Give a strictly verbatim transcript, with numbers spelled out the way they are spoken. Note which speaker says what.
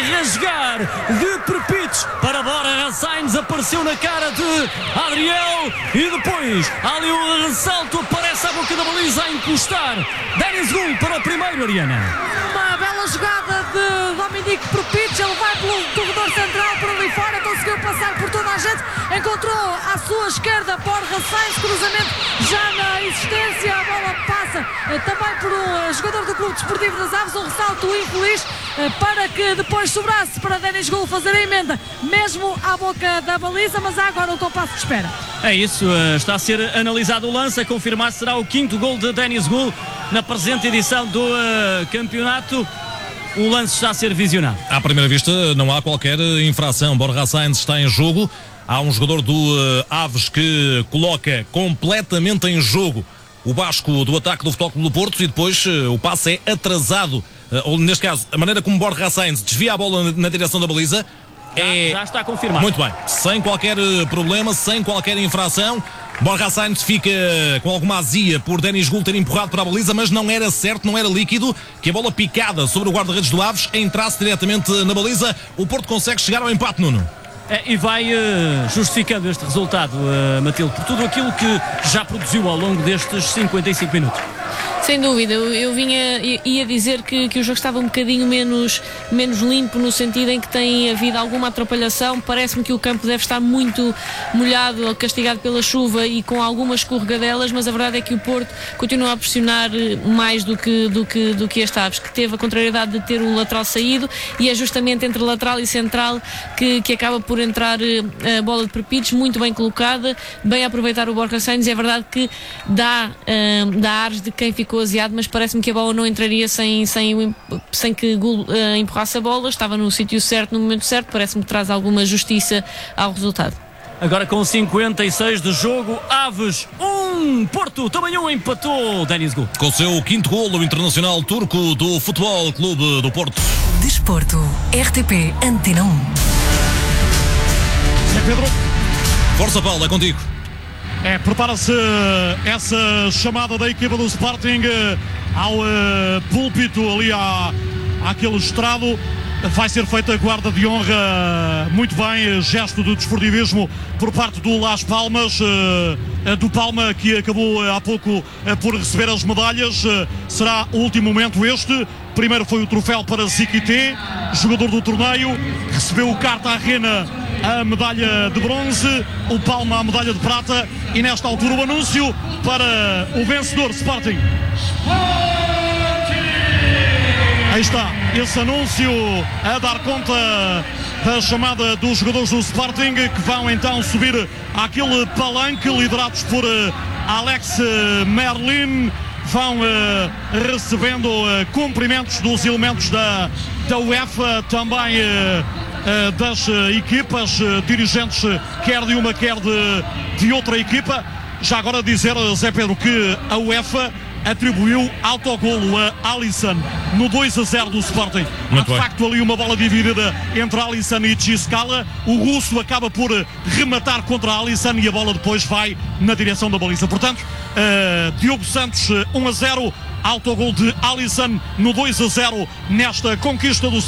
Speaker 1: rasgar de Prpic para Borja Sainz, apareceu na cara de Adriel e depois ali o ressalto, aparece à boca da baliza a encostar Denis Gul para o primeiro, Ariana.
Speaker 2: Uma bela jogada de Dominique Prpic, ele vai pelo corredor central por ali fora, conseguiu passar por toda a gente, encontrou à sua esquerda Borja Sainz, cruzamento já na existência, a bola passa eh, também por um eh, jogador do Clube Desportivo das Aves, um ressalto infeliz eh, para que depois sobrasse para Denis Gul fazer a emenda mesmo à boca da baliza, mas há agora o compasso de espera.
Speaker 1: É isso, eh, está a ser analisado o lance, a confirmar se será o quinto gol de Denis Gul na presente edição do uh, campeonato. O lance está a ser visionado.
Speaker 3: À primeira vista não há qualquer infração. Borja Sainz está em jogo. Há um jogador do uh, Aves que coloca completamente em jogo o basco do ataque do Futebol Clube do Porto e depois uh, o passe é atrasado. Uh, ou neste caso, a maneira como Borja Sainz desvia a bola na, na direção da baliza é...
Speaker 1: Já, já está confirmado.
Speaker 3: Muito bem. Sem qualquer problema, sem qualquer infração. Borja Sainz fica com alguma azia por Denis Gul ter empurrado para a baliza, mas não era certo, não era líquido que a bola picada sobre o guarda-redes do Aves entrasse diretamente na baliza. O Porto consegue chegar ao empate, Nuno.
Speaker 1: É, e vai uh, justificando este resultado, uh, Matilde, por tudo aquilo que já produziu ao longo destes cinquenta e cinco minutos.
Speaker 4: Sem dúvida, eu, eu vinha, ia dizer que, que o jogo estava um bocadinho menos, menos limpo, no sentido em que tem havido alguma atrapalhação. Parece-me que o campo deve estar muito molhado, castigado pela chuva e com algumas escorregadelas, mas a verdade é que o Porto continua a pressionar mais do que, do que, do que este Aves, que teve a contrariedade de ter o lateral saído, e é justamente entre lateral e central que, que acaba por entrar a bola de Prpic, muito bem colocada, bem a aproveitar o Borja Sainz. É verdade que dá, uh, dá ares de quem ficou aziado, mas parece-me que a bola não entraria sem, sem, sem que Gul uh, empurrasse a bola. Estava no sítio certo, no momento certo. Parece-me que traz alguma justiça ao resultado.
Speaker 1: Agora com cinquenta e seis de jogo, Aves um, Porto também um, empatou Denis Gul.
Speaker 3: Com o seu quinto golo, o internacional turco do Futebol Clube do Porto.
Speaker 5: Desporto, R T P Antena um.
Speaker 6: É Pedro.
Speaker 3: Força, Paulo, é contigo.
Speaker 6: É, prepara-se essa chamada da equipa do Sporting ao uh, púlpito, ali à, àquele estrado. Vai ser feita a guarda de honra, muito bem, gesto de desportivismo por parte do Las Palmas, uh, do Palma, que acabou uh, há pouco uh, por receber as medalhas. Uh, será o último momento este. Primeiro foi o troféu para Ziquité, jogador do torneio, recebeu o Carta Arena, a medalha de bronze, o Palma a medalha de prata, e nesta altura o anúncio para o vencedor Sporting. Aí está, esse anúncio a dar conta da chamada dos jogadores do Sporting, que vão então subir àquele palanque, liderados por Alex Merlin. Vão uh, recebendo uh, cumprimentos dos elementos da, da UEFA, também uh, uh, das uh, equipas, uh, dirigentes, uh, quer de uma, quer de, de outra equipa. Já agora dizer, Zé Pedro, que a UEFA atribuiu autogolo a Alisson no dois a zero do Sporting. Há de facto ali uma bola dividida entre Alisson e Txiscala. O russo acaba por rematar contra Alisson e a bola depois vai na direção da baliza. Portanto, uh, Diogo Santos um a zero, autogol de Alisson no dois a zero nesta conquista do